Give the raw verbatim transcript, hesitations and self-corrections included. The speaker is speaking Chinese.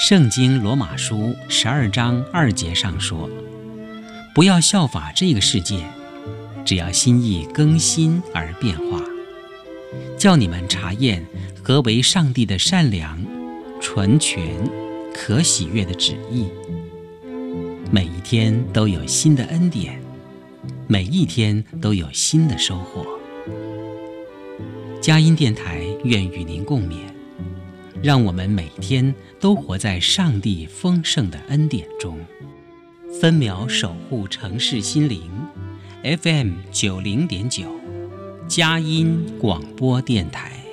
圣经罗马书十二章二节上说，不要效法这个世界，只要心意更新而变化，叫你们查验何为上帝的善良、纯全、可喜悦的旨意。每一天都有新的恩典，每一天都有新的收获。佳音电台愿与您共勉，让我们每天都活在上帝丰盛的恩典中，分秒守护城市心灵。 F M 九零点九 佳音广播电台。